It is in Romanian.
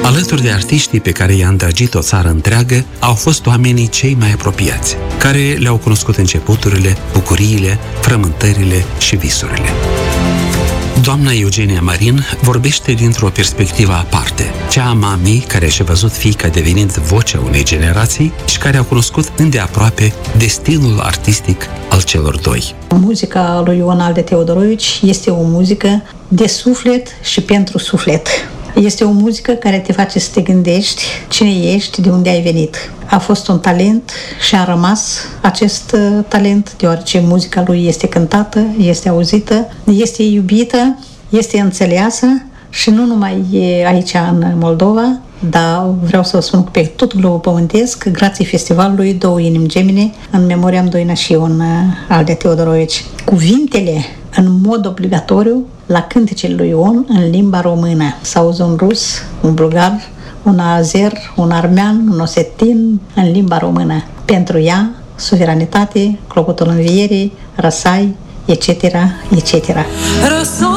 Alături de artiștii pe care i-a îndrăgit o țară întreagă, au fost oamenii cei mai apropiați, care le-au cunoscut începuturile, bucuriile, frământările și visurile. Doamna Eugenia Marin vorbește dintr-o perspectivă aparte, cea a mamei care și-a văzut fiica devenind vocea unei generații și care a cunoscut îndeaproape destinul artistic al celor doi. Muzica lui Ion Alde Teodorovici este o muzică de suflet și pentru suflet. Este o muzică care te face să te gândești cine ești, de unde ai venit. A fost un talent și a rămas acest talent, deoarece muzica lui este cântată, este auzită, este iubită, este înțeleasă și nu numai aici în Moldova, dar vreau să vă spun pe tot globul pământesc, grație festivalului Două Inimi Gemene, în memoria Doina și Ion Alde Teodorovici. Cuvintele în mod obligatoriu la cântecele lui Ion în limba română. S-auzi un rus, un bulgar, un azer, un armean, un osetin în limba română. Pentru ea, suveranitate, clopotul învierii, răsai, etc., etc.